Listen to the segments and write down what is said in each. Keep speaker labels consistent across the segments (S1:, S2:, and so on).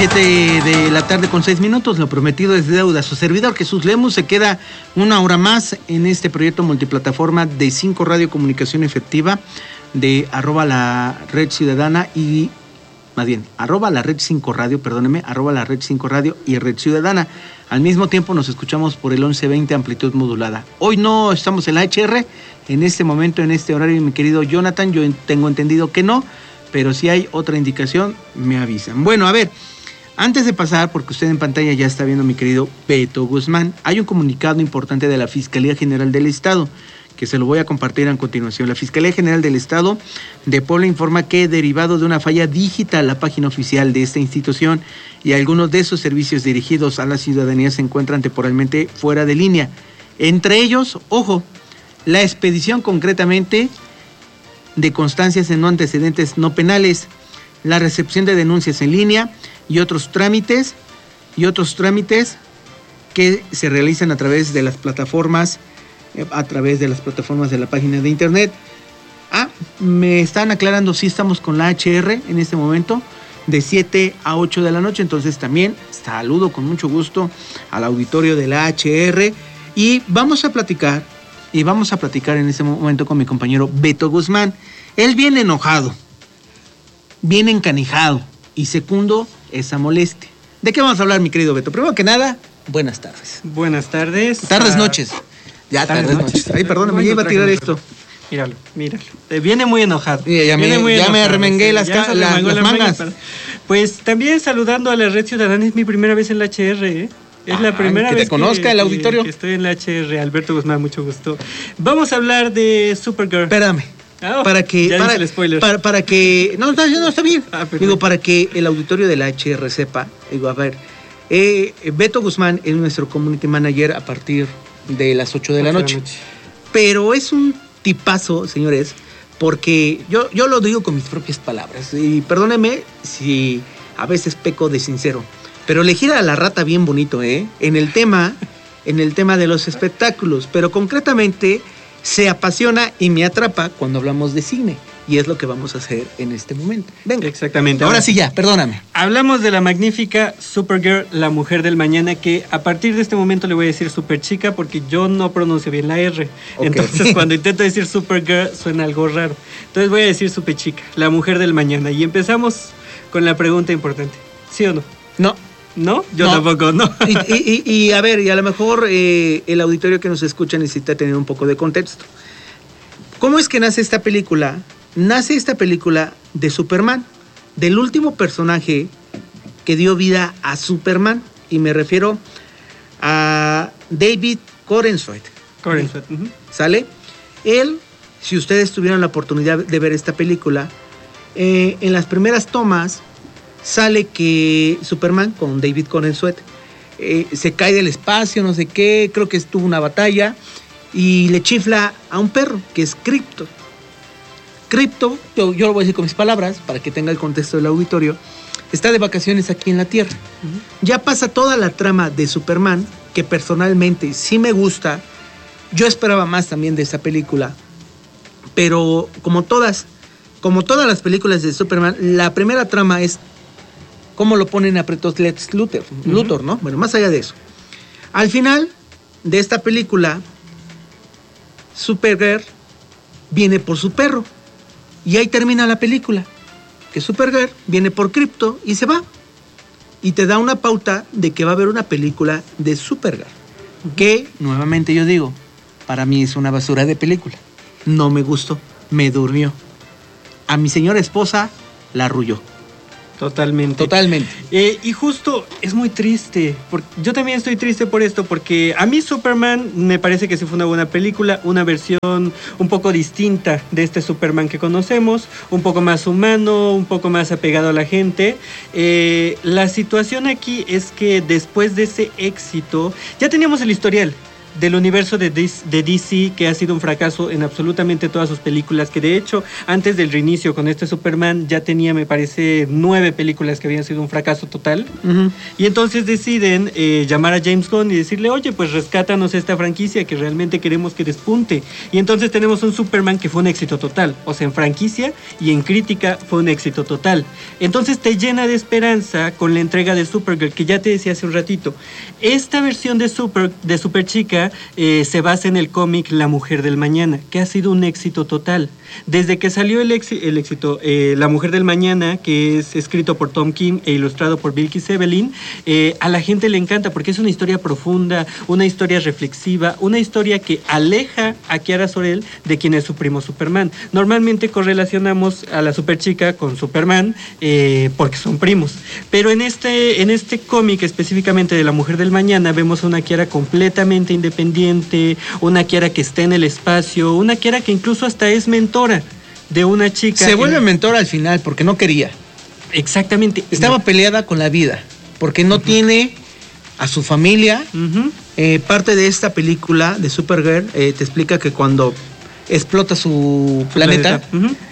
S1: 7 de la tarde con 6 minutos, lo prometido es deuda. Su servidor Jesús Lemus se queda una hora más en este proyecto multiplataforma de 5 Radio Comunicación Efectiva de @la Red Ciudadana y más bien, @la Red 5 Radio, perdóneme, @la Red 5 Radio y Red Ciudadana. Al mismo tiempo nos escuchamos por el 1120 amplitud modulada. Hoy no estamos en la HR, en este momento, en este horario, mi querido Jonathan, yo tengo entendido que no, pero si hay otra indicación, me avisan. Bueno, a ver, antes de pasar, porque usted en pantalla ya está viendo, mi querido Beto Guzmán, hay un comunicado importante de la Fiscalía General del Estado, que se lo voy a compartir a continuación. La Fiscalía General del Estado de Puebla informa que, derivado de una falla digital, la página oficial de esta institución y algunos de sus servicios dirigidos a la ciudadanía se encuentran temporalmente fuera de línea. Entre ellos, ojo, la expedición concretamente de constancias en no antecedentes no penales, la recepción de denuncias en línea y otros trámites que se realizan a través de las plataformas de la página de internet. Me están aclarando si estamos con la HR en este momento de 7 a 8 de la noche, entonces también saludo con mucho gusto al auditorio de la HR y vamos a platicar en este momento con mi compañero Beto Guzmán. Él viene enojado, viene encanijado y segundo, esa molestia. ¿De qué vamos a hablar, mi querido Beto? Primero que nada, buenas tardes.
S2: Buenas tardes.
S1: Noches. Ya tardes noches. Ay, perdóname, me iba a tirar esto.
S2: Míralo. Viene muy enojado.
S1: Ya me arremengué las mangas.
S2: Pues también saludando a la Red Ciudadana, es mi primera vez en la HR, ¿eh? Es la primera vez
S1: que te conozca el auditorio.
S2: Que estoy en la HR. Alberto Guzmán, mucho gusto. Vamos a hablar de Supergirl.
S1: Espérame. Para que no está bien. Digo, para que el auditorio de la HR sepa. Digo, a ver, Beto Guzmán es nuestro community manager a partir de las 8 de la noche. Pero es un tipazo, señores, porque yo lo digo con mis propias palabras. Y perdóneme si a veces peco de sincero, pero le gira a la rata bien bonito, en el tema de los espectáculos, pero concretamente se apasiona y me atrapa cuando hablamos de cine. Y es lo que vamos a hacer en este momento. Venga.
S2: Exactamente.
S1: Ahora sí ya, perdóname.
S2: Hablamos de la magnífica Supergirl, la mujer del mañana, que a partir de este momento le voy a decir Superchica porque yo no pronuncio bien la R. Okay. Entonces cuando intento decir Supergirl suena algo raro. Entonces voy a decir Superchica, la mujer del mañana. Y empezamos con la pregunta importante. ¿Sí o no?
S1: No.
S2: ¿No? Yo tampoco, no.
S1: Y a ver, y a lo mejor el auditorio que nos escucha necesita tener un poco de contexto. ¿Cómo es que nace esta película? Nace esta película de Superman, del último personaje que dio vida a Superman, y me refiero a David Corenswet. ¿Sale? Él, si ustedes tuvieron la oportunidad de ver esta película, en las primeras tomas sale que Superman con David Corenswet se cae del espacio, no sé qué, creo que estuvo una batalla y le chifla a un perro que es Krypto. Krypto, yo lo voy a decir con mis palabras para que tenga el contexto del auditorio, está de vacaciones aquí en la Tierra. Ya pasa toda la trama de Superman, que personalmente sí me gusta. Yo esperaba más también de esa película, pero como todas las películas de Superman, la primera trama es cómo lo ponen a aprietos Lex Luthor, ¿no? Bueno, más allá de eso. Al final de esta película, Supergirl viene por su perro. Y ahí termina la película, que Supergirl viene por Krypto y se va. Y te da una pauta de que va a haber una película de Supergirl. Que, nuevamente yo digo, para mí es una basura de película. No me gustó, me durmió. A mi señora esposa la arrulló.
S2: Totalmente. Y justo es muy triste. Yo también estoy triste por esto, porque a mí Superman me parece que sí fue una buena película, una versión un poco distinta de este Superman que conocemos, un poco más humano, un poco más apegado a la gente. La situación aquí es que después de ese éxito, ya teníamos el historial. del universo de DC, que ha sido un fracaso en absolutamente todas sus películas, que de hecho antes del reinicio con este Superman ya tenía, me parece, 9 películas que habían sido un fracaso total. Y entonces deciden llamar a James Gunn y decirle, oye, pues rescátanos esta franquicia que realmente queremos que despunte. Y entonces tenemos un Superman que fue un éxito total, o sea, en franquicia y en crítica fue un éxito total. Entonces te llena de esperanza con la entrega de Supergirl, que ya te decía hace un ratito. Esta versión de Superchica se basa en el cómic La Mujer del Mañana, que ha sido un éxito total. Desde que salió el éxito, La Mujer del Mañana, que es escrito por Tom King e ilustrado por Bilquis Evelyn, a la gente le encanta porque es una historia profunda, una historia reflexiva, una historia que aleja a Kiara Sorel de quien es su primo Superman. Normalmente correlacionamos a la Superchica con Superman porque son primos, pero en este cómic específicamente de La Mujer del Mañana vemos a una Kiara completamente independiente, una Kiara que está en el espacio, una Kiara que incluso hasta es mentora de una chica.
S1: Se vuelve mentora al final porque no quería.
S2: Exactamente.
S1: Estaba peleada con la vida porque no tiene a su familia. Parte de esta película de Supergirl te explica que cuando explota su planeta,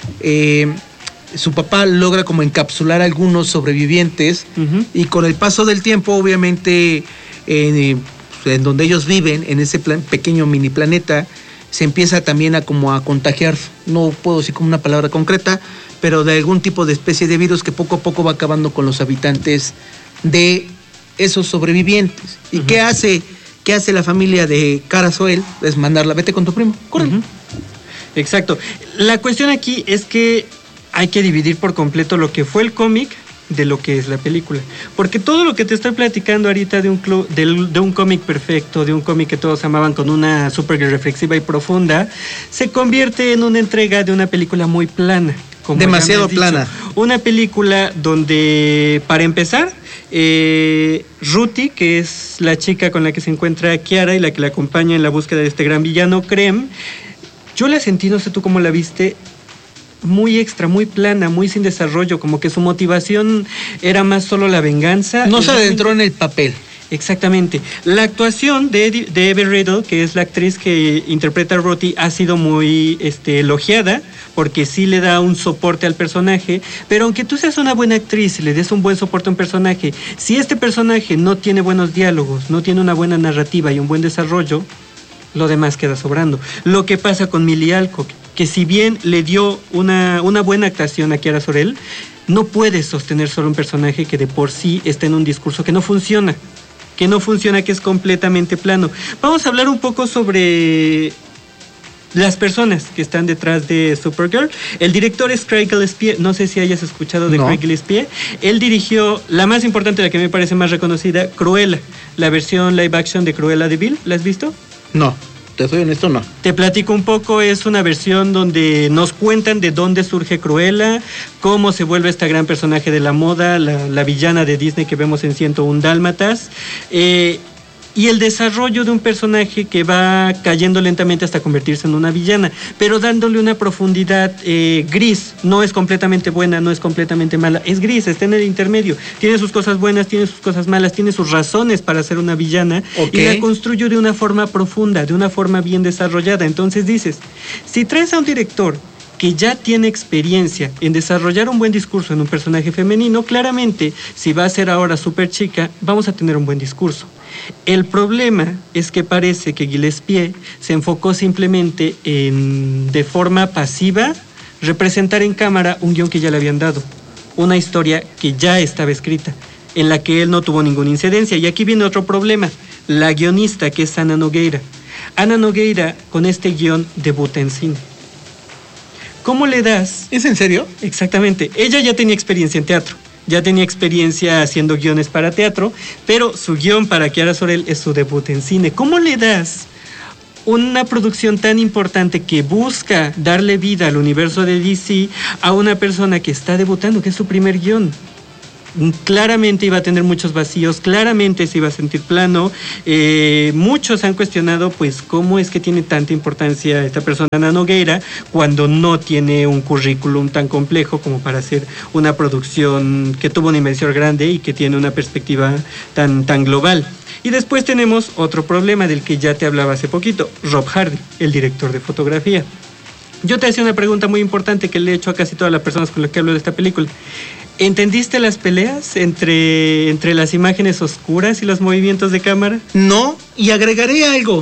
S1: su papá logra como encapsular a algunos sobrevivientes y con el paso del tiempo, obviamente, en donde ellos viven, en ese pequeño mini planeta, se empieza también a contagiar, no puedo decir como una palabra concreta, pero de algún tipo de especie de virus que poco a poco va acabando con los habitantes de esos sobrevivientes. ¿Y qué hace la familia de Kara Zor-El? Es mandarla, vete con tu primo, corre.
S2: Exacto. La cuestión aquí es que hay que dividir por completo lo que fue el cómic de lo que es la película, porque todo lo que te estoy platicando ahorita de un cómic perfecto, de un cómic que todos amaban con una Supergirl reflexiva y profunda, se convierte en una entrega de una película muy plana,
S1: demasiado plana,
S2: una película donde, para empezar, Ruthie, que es la chica con la que se encuentra Kiara y la que la acompaña en la búsqueda de este gran villano Krem, yo la sentí, no sé tú cómo la viste, muy extra, muy plana, muy sin desarrollo, como que su motivación era más solo la venganza.
S1: No se adentró en el papel.
S2: Exactamente. La actuación de Eve Riddle, que es la actriz que interpreta a Ruthie, ha sido muy elogiada, porque sí le da un soporte al personaje, pero aunque tú seas una buena actriz y le des un buen soporte a un personaje, si este personaje no tiene buenos diálogos, no tiene una buena narrativa y un buen desarrollo, lo demás queda sobrando. Lo que pasa con Millie Alcock, que si bien le dio una buena actuación a Kiara Zor-El, no puede sostener solo un personaje que de por sí está en un discurso que no funciona, que es completamente plano. Vamos a hablar un poco sobre las personas que están detrás de Supergirl. El director es Craig Gillespie, no sé si hayas escuchado de Craig Gillespie. Él dirigió la más importante, la que me parece más reconocida, Cruella, la versión live action de Cruella de Vil. ¿La has visto?
S1: No. Te soy honesto, no.
S2: Te platico un poco, es una versión donde nos cuentan de dónde surge Cruella, cómo se vuelve esta gran personaje de la moda, la villana de Disney que vemos en 101 Dálmatas, y el desarrollo de un personaje que va cayendo lentamente hasta convertirse en una villana, pero dándole una profundidad gris. No es completamente buena, no es completamente mala, es gris, está en el intermedio. Tiene sus cosas buenas, tiene sus cosas malas, tiene sus razones para ser una villana, y la construyó de una forma profunda, de una forma bien desarrollada. Entonces dices, si traes a un director que ya tiene experiencia en desarrollar un buen discurso en un personaje femenino, claramente, si va a ser ahora Superchica, vamos a tener un buen discurso. El problema es que parece que Gillespie se enfocó simplemente en, de forma pasiva, representar en cámara un guión que ya le habían dado, una historia que ya estaba escrita, en la que él no tuvo ninguna incidencia. Y aquí viene otro problema, la guionista, que es Ana Nogueira. Ana Nogueira, con este guión, debuta en cine. ¿Cómo le das?
S1: ¿Es en serio?
S2: Exactamente. Ella ya tenía experiencia en teatro, ya tenía experiencia haciendo guiones para teatro, pero su guión para Kiara Zor-El es su debut en cine. ¿Cómo le das una producción tan importante que busca darle vida al universo de DC a una persona que está debutando, que es su primer guión? Claramente iba a tener muchos vacíos, claramente se iba a sentir plano. Muchos han cuestionado, pues, cómo es que tiene tanta importancia esta persona, Ana Nogueira, cuando no tiene un currículum tan complejo como para hacer una producción que tuvo una inversión grande y que tiene una perspectiva tan global. Y después tenemos otro problema del que ya te hablaba hace poquito, Rob Hardy, el director de fotografía. Yo te hacía una pregunta muy importante que le he hecho a casi todas las personas con las que hablo de esta película. ¿Entendiste las peleas entre las imágenes oscuras y los movimientos de cámara?
S1: No, y agregaré algo.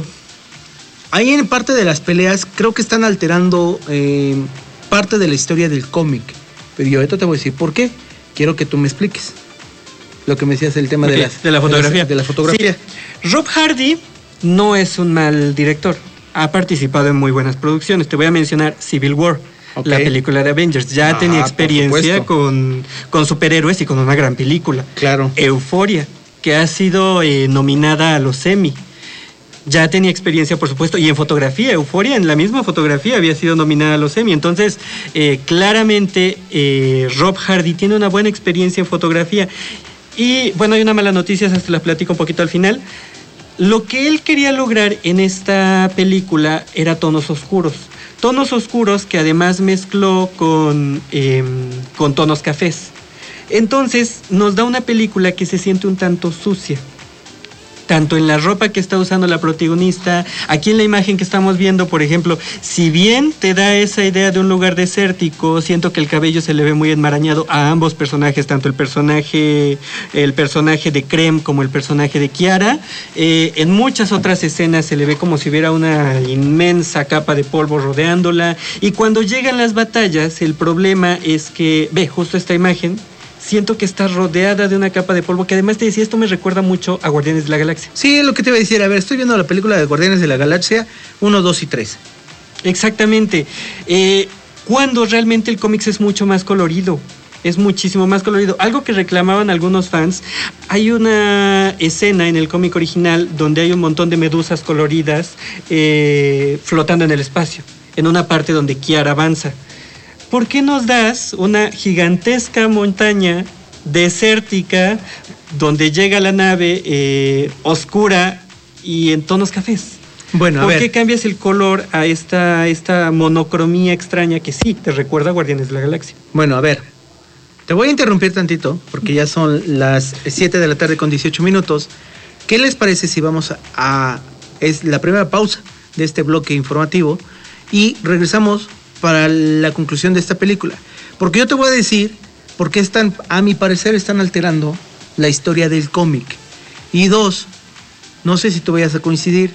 S1: Ahí en parte de las peleas creo que están alterando parte de la historia del cómic. Pero yo ahorita te voy a decir por qué. Quiero que tú me expliques lo que me decías del tema de la fotografía. De la fotografía.
S2: Sí. Rob Hardy no es un mal director. Ha participado en muy buenas producciones. Te voy a mencionar Civil War, la película de Avengers. Ya tenía experiencia con superhéroes y con una gran película.
S1: Claro.
S2: Euphoria, que ha sido nominada a los Emmy. Ya tenía experiencia, por supuesto, y en fotografía. Euphoria, en la misma fotografía, había sido nominada a los Emmy. Entonces, claramente, Rob Hardy tiene una buena experiencia en fotografía. Y, bueno, hay una mala noticia, se las platico un poquito al final. Lo que él quería lograr en esta película era tonos oscuros. Tonos oscuros que además mezcló con tonos cafés. Entonces, nos da una película que se siente un tanto sucia. Tanto en la ropa que está usando la protagonista, aquí en la imagen que estamos viendo, por ejemplo, si bien te da esa idea de un lugar desértico, siento que el cabello se le ve muy enmarañado a ambos personajes, tanto el personaje de Creme como el personaje de Kiara. En muchas otras escenas se le ve como si hubiera una inmensa capa de polvo rodeándola, y cuando llegan las batallas, el problema es que, ve, justo esta imagen, siento que está rodeada de una capa de polvo que además te decía, esto me recuerda mucho a Guardianes de la Galaxia.
S1: Sí, es lo que te iba a decir. A ver, estoy viendo la película de Guardianes de la Galaxia 1, 2 y 3.
S2: Exactamente. Cuando realmente el cómic es mucho más colorido. Es muchísimo más colorido. Algo que reclamaban algunos fans, hay una escena en el cómic original donde hay un montón de medusas coloridas flotando en el espacio, en una parte donde Kiara avanza. ¿Por qué nos das una gigantesca montaña desértica donde llega la nave oscura y en tonos cafés?
S1: Bueno,
S2: ¿Por qué cambias el color a esta monocromía extraña que sí te recuerda a Guardianes de la Galaxia?
S1: Bueno, a ver, te voy a interrumpir tantito porque ya son las 7 de la tarde con 18 minutos. ¿Qué les parece si vamos es la primera pausa de este bloque informativo y regresamos para la conclusión de esta película? Porque yo te voy a decir por qué a mi parecer están alterando la historia del cómic. Y dos, no sé si tú vayas a coincidir,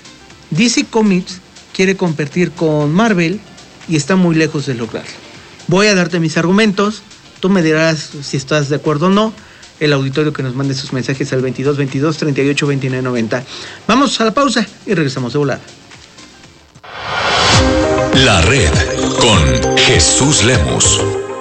S1: DC Comics quiere competir con Marvel y está muy lejos de lograrlo. Voy a darte mis argumentos, tú me dirás si estás de acuerdo o no. El auditorio que nos mande sus mensajes al 22 22 38 29 90. Vamos a la pausa y regresamos de volada.
S3: La Red con Jesús Lemus.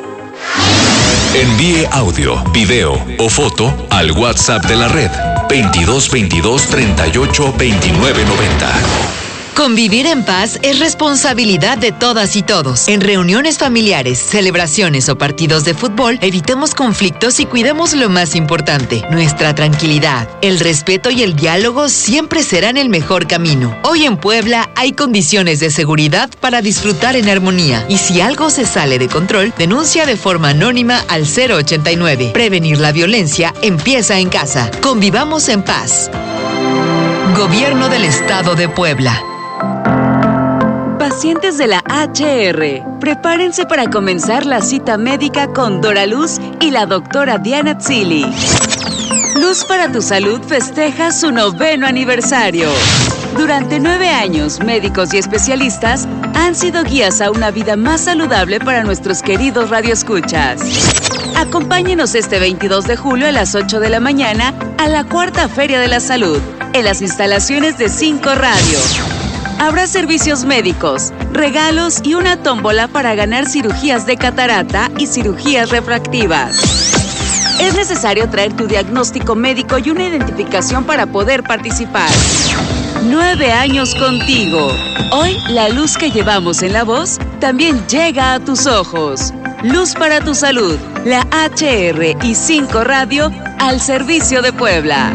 S3: Envíe audio, video o foto al WhatsApp de la Red 22 22 38 29 90.
S4: Convivir en paz es responsabilidad de todas y todos. En reuniones familiares, celebraciones o partidos de fútbol, evitemos conflictos y cuidemos lo más importante, nuestra tranquilidad. El respeto y el diálogo siempre serán el mejor camino. Hoy en Puebla hay condiciones de seguridad para disfrutar en armonía. Y si algo se sale de control, denuncia de forma anónima al 089. Prevenir la violencia empieza en casa. Convivamos en paz. Gobierno del Estado de Puebla.
S5: Pacientes de la HR, prepárense para comenzar la cita médica con Dora Luz y la doctora Diana Tzili. Luz para tu Salud festeja su 9º aniversario. Durante 9 años, médicos y especialistas han sido guías a una vida más saludable para nuestros queridos radioescuchas. Acompáñenos este 22 de julio a las 8 de la mañana a la 4ª Feria de la Salud, en las instalaciones de 5 Radio. Habrá servicios médicos, regalos y una tómbola para ganar cirugías de catarata y cirugías refractivas. Es necesario traer tu diagnóstico médico y una identificación para poder participar. 9 años contigo. Hoy, la luz que llevamos en la voz también llega a tus ojos. Luz para tu Salud, la HR y 5 Radio al servicio de Puebla.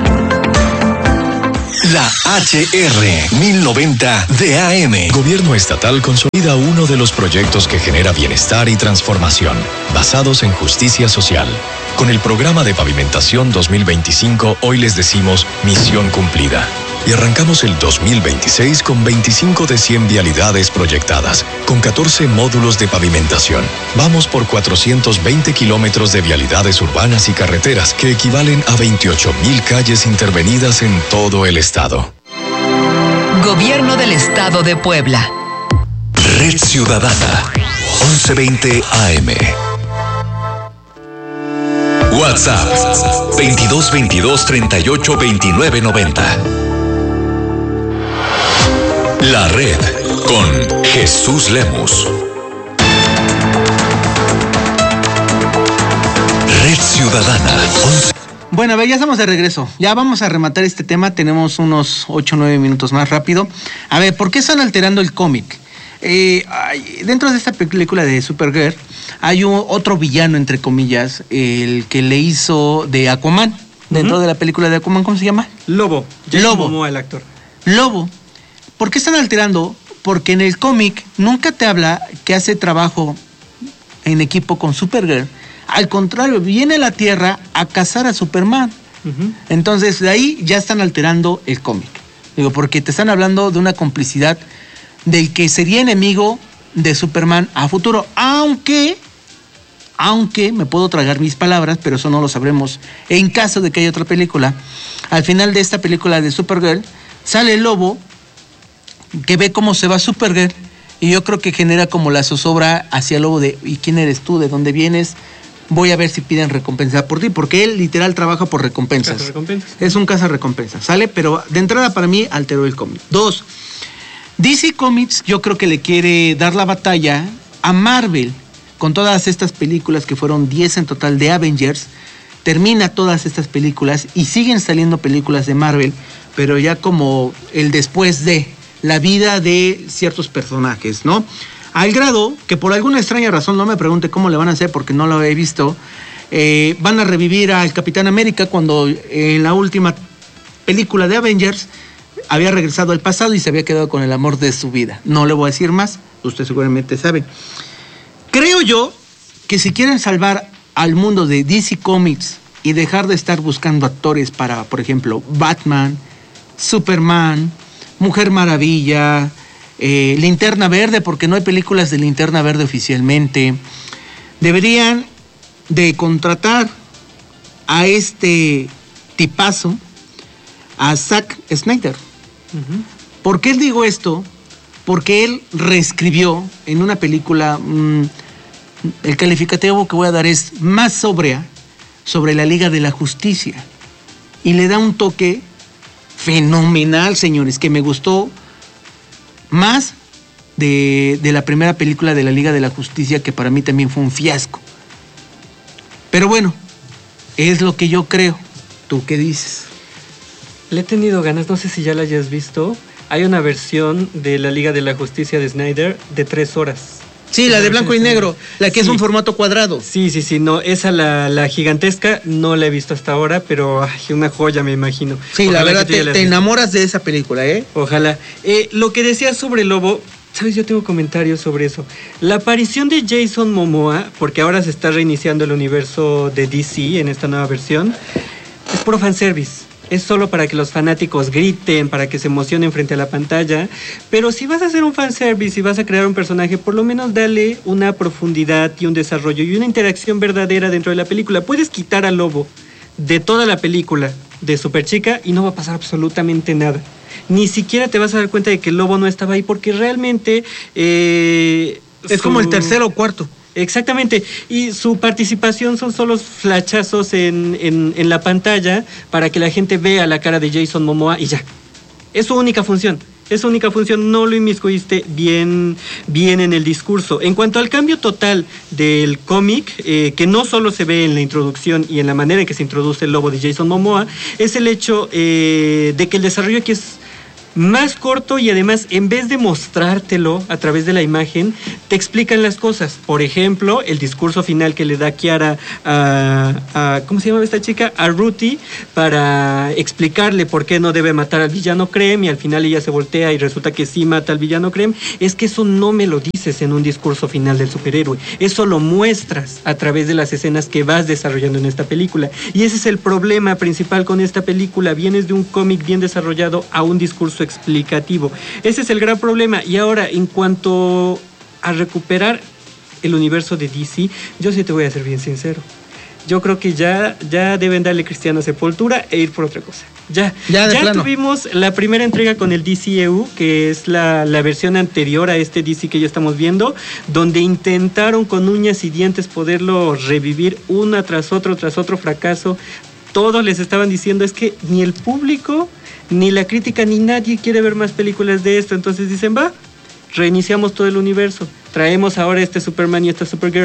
S3: La HR 1090 de AM. Gobierno estatal consolida uno de los proyectos que genera bienestar y transformación, basados en justicia social,
S6: Con el programa de pavimentación 2025, hoy les decimos misión cumplida. Y arrancamos el 2026 con 25 de 100 vialidades proyectadas, con 14 módulos de pavimentación. Vamos por 420 kilómetros de vialidades urbanas y carreteras, que equivalen a 28,000 calles intervenidas en todo el estado.
S4: Gobierno del Estado de Puebla.
S3: Red Ciudadana, 1120 AM. WhatsApp, 2222 38 29 90. La Red, con Jesús Lemus. Red Ciudadana, 11.
S1: Bueno, a ver, ya estamos de regreso. Ya vamos a rematar este tema. Tenemos unos 8 o 9 minutos más rápido. A ver, ¿por qué están alterando el cómic? Dentro de esta película de Supergirl hay otro villano, entre comillas, el que le hizo de Aquaman. Dentro de la película de Aquaman, ¿cómo se llama?
S2: Lobo. Jason Momoa, el actor.
S1: Lobo. ¿Por qué están alterando? Porque en el cómic nunca te habla que hace trabajo en equipo con Supergirl. Al contrario, viene a la Tierra a cazar a Superman. Entonces, de ahí ya están alterando el cómic. Digo, porque te están hablando de una complicidad del que sería enemigo de Superman a futuro. Aunque me puedo tragar mis palabras, pero eso no lo sabremos en caso de que haya otra película. Al final de esta película de Supergirl, sale el Lobo, que ve cómo se va Supergirl, y yo creo que genera como la zozobra hacia el Lobo de ¿y quién eres tú? ¿De dónde vienes? Voy a ver si piden recompensa por ti, porque él literal trabaja por recompensas. Es un cazarrecompensas, ¿sale? Pero de entrada para mí alteró el cómic. 2, DC Comics yo creo que le quiere dar la batalla a Marvel con todas estas películas que fueron 10 en total de Avengers. Termina todas estas películas y siguen saliendo películas de Marvel, pero ya como el después de la vida de ciertos personajes, ¿no? Al grado que por alguna extraña razón, no me pregunte cómo le van a hacer porque no lo he visto, van a revivir al Capitán América cuando en la última película de Avengers había regresado al pasado y se había quedado con el amor de su vida. No le voy a decir más, usted seguramente sabe. Creo yo que si quieren salvar al mundo de DC Comics y dejar de estar buscando actores para, por ejemplo, Batman, Superman, Mujer Maravilla, Linterna Verde, porque no hay películas de Linterna Verde oficialmente, deberían de contratar a este tipazo, a Zack Snyder. ¿Por qué digo esto? Porque él reescribió en una película, el calificativo que voy a dar es más sobria, sobre la Liga de la Justicia, y le da un toque fenomenal, señores, que me gustó más de la primera película de la Liga de la Justicia, que para mí también fue un fiasco. Pero bueno, es lo que yo creo. ¿Tú qué dices?
S2: Le he tenido ganas, no sé si ya la hayas visto. Hay una versión de la Liga de la Justicia de Snyder de 3 horas.
S1: Sí, la de blanco y negro, la que es un formato cuadrado.
S2: Sí, no, esa la gigantesca no la he visto hasta ahora, pero una joya me imagino.
S1: Sí, ojalá, la verdad te enamoras de esa película, ¿eh?
S2: Ojalá. Lo que decías sobre Lobo, ¿sabes? Yo tengo comentarios sobre eso. La aparición de Jason Momoa, porque ahora se está reiniciando el universo de DC en esta nueva versión, es puro fanservice. Es solo para que los fanáticos griten, para que se emocionen frente a la pantalla. Pero si vas a hacer un fanservice y vas a crear un personaje, por lo menos dale una profundidad y un desarrollo y una interacción verdadera dentro de la película. Puedes quitar al Lobo de toda la película de Superchica y no va a pasar absolutamente nada. Ni siquiera te vas a dar cuenta de que el Lobo no estaba ahí, porque realmente...
S1: es como el tercero o cuarto.
S2: Exactamente, y su participación son solo flashazos en la pantalla para que la gente vea la cara de Jason Momoa y ya. Es su única función. No lo inmiscuiste bien en el discurso. En cuanto al cambio total del cómic, que no solo se ve en la introducción y en la manera en que se introduce el Lobo de Jason Momoa, es el hecho de que el desarrollo aquí es más corto y además en vez de mostrártelo a través de la imagen, te explican las cosas. Por ejemplo, el discurso final que le da Kiara a ¿cómo se llama esta chica? A Ruthie, para explicarle por qué no debe matar al villano Krem, y al final ella se voltea y resulta que sí mata al villano Krem. Es que eso no me lo dices en un discurso final del superhéroe, eso lo muestras a través de las escenas que vas desarrollando en esta película, y ese es el problema principal con esta película. Vienes de un cómic bien desarrollado a un discurso explicativo. Ese es el gran problema. Y ahora, en cuanto a recuperar el universo de DC, yo sí te voy a ser bien sincero. Yo creo que ya deben darle cristiana sepultura e ir por otra cosa. Ya tuvimos la primera entrega con el DCEU, que es la versión anterior a este DC que ya estamos viendo, donde intentaron con uñas y dientes poderlo revivir una tras otro fracaso. Todos les estaban diciendo, es que ni el público, ni la crítica, ni nadie quiere ver más películas de esto. Entonces dicen, reiniciamos todo el universo, traemos ahora este Superman y esta Supergirl.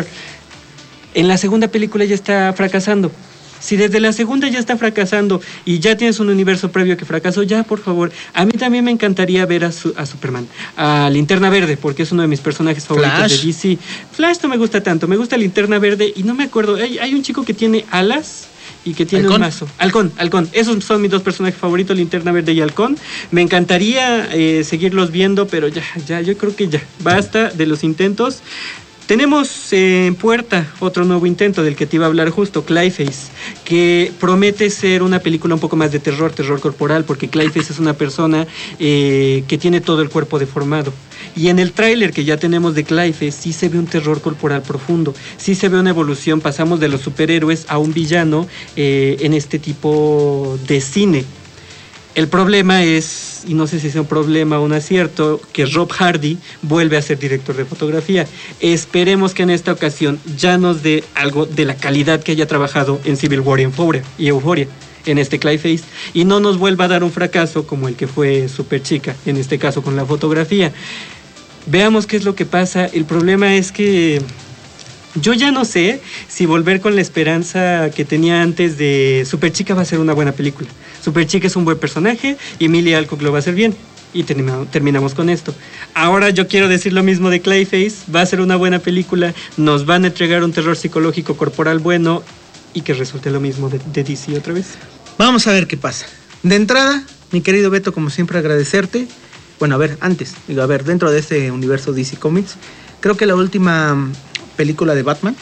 S2: En la segunda película ya está fracasando. Si desde la segunda ya está fracasando y ya tienes un universo previo que fracasó, ya, por favor. A mí también me encantaría ver a Superman, a Linterna Verde, porque es uno de mis personajes favoritos de DC. Flash no me gusta tanto, me gusta Linterna Verde y no me acuerdo, hay un chico que tiene alas y que tiene un mazo. Halcón. Esos son mis dos personajes favoritos, Linterna Verde y Halcón. Me encantaría seguirlos viendo, pero ya, yo creo que ya. Basta de los intentos. Tenemos en puerta otro nuevo intento del que te iba a hablar justo, Clayface, que promete ser una película un poco más de terror corporal, porque Clayface es una persona que tiene todo el cuerpo deformado. Y en el tráiler que ya tenemos de Clayface sí se ve un terror corporal profundo, sí se ve una evolución, pasamos de los superhéroes a un villano en este tipo de cine. El problema es, y no sé si es un problema o un acierto, que Rob Hardy vuelve a ser director de fotografía. Esperemos que en esta ocasión ya nos dé algo de la calidad que haya trabajado en Civil War y Euphoria, en este Clayface, y no nos vuelva a dar un fracaso como el que fue Superchica, en este caso con la fotografía. Veamos qué es lo que pasa. El problema es que yo ya no sé si volver con la esperanza que tenía antes de Superchica va a ser una buena película. Superchica es un buen personaje y Emilia Alcock lo va a hacer bien. Y terminamos con esto. Ahora yo quiero decir lo mismo de Clayface. Va a ser una buena película. Nos van a entregar un terror psicológico corporal bueno y que resulte lo mismo de DC otra vez.
S1: Vamos a ver qué pasa. De entrada, mi querido Beto, como siempre agradecerte. Bueno, dentro de este universo DC Comics, creo que la última película de Batman,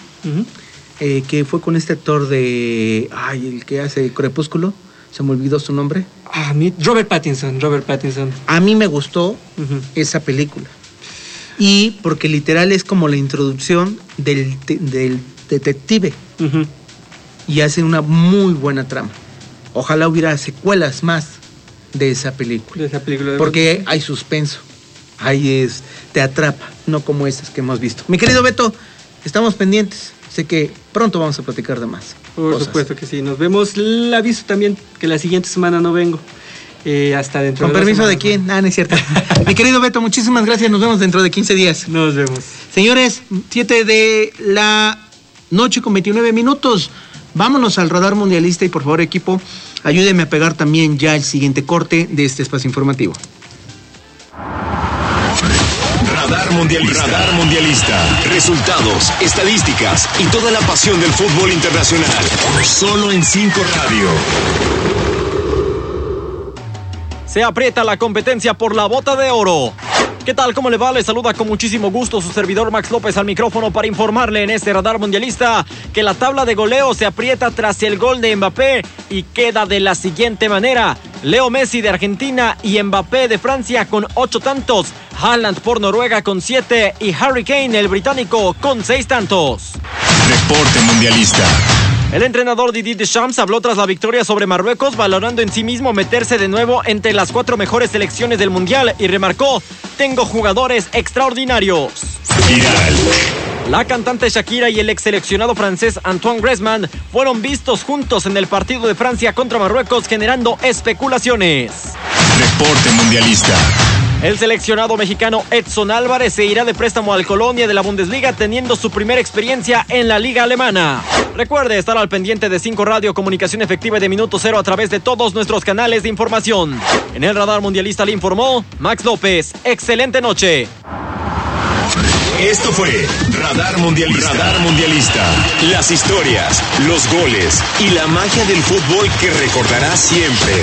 S1: que fue con este actor el que hace Crepúsculo, se me olvidó su nombre.
S2: Robert Pattinson.
S1: A mí me gustó esa película. Y porque literal es como la introducción del detective. Y hace una muy buena trama. Ojalá hubiera secuelas más de esa película. Porque hay suspenso. Te atrapa, no como estas que hemos visto. Mi querido Beto, estamos pendientes. Sé que pronto vamos a platicar de más.
S2: Por supuesto que sí. Nos vemos. Le aviso también que la siguiente semana no vengo. Hasta dentro
S1: de 2 semanas. ¿Con permiso de quién? No es cierto. Mi querido Beto, muchísimas gracias. Nos vemos dentro de 15 días.
S2: Nos vemos.
S1: Señores, 7 de la noche con 29 minutos. Vámonos al radar mundialista y por favor, equipo, ayúdenme a pegar también ya el siguiente corte de este espacio informativo.
S3: Radar Mundialista. Resultados, estadísticas y toda la pasión del fútbol internacional. Solo en 5 Radio.
S7: Se aprieta la competencia por la bota de oro. ¿Qué tal? ¿Cómo le va? Le saluda con muchísimo gusto su servidor Max López al micrófono para informarle en este radar mundialista que la tabla de goleo se aprieta tras el gol de Mbappé y queda de la siguiente manera. Leo Messi de Argentina y Mbappé de Francia con 8 tantos. Haaland por Noruega con 7 y Harry Kane, el británico, con 6 tantos.
S3: Deporte mundialista.
S7: El entrenador Didier Deschamps habló tras la victoria sobre Marruecos, valorando en sí mismo meterse de nuevo entre las 4 mejores selecciones del Mundial y remarcó: tengo jugadores extraordinarios.
S3: Viral.
S7: La cantante Shakira y el ex seleccionado francés Antoine Griezmann fueron vistos juntos en el partido de Francia contra Marruecos, generando especulaciones.
S3: Deporte mundialista.
S7: El seleccionado mexicano Edson Álvarez se irá de préstamo al Colonia de la Bundesliga, teniendo su primera experiencia en la liga alemana. Recuerde estar al pendiente de 5 Radio, comunicación efectiva de minuto cero a través de todos nuestros canales de información. En el Radar Mundialista le informó Max López. Excelente noche.
S3: Esto fue Radar Mundialista. Radar Mundialista. Las historias, los goles y la magia del fútbol que recordarás siempre.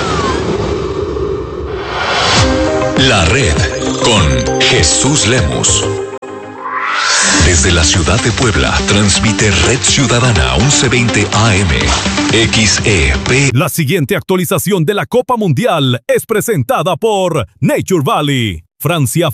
S6: La Red con Jesús Lemus. Desde la ciudad de Puebla, transmite Red Ciudadana 1120 AM. XEP.
S8: La siguiente actualización de la Copa Mundial es presentada por Nature Valley. Francia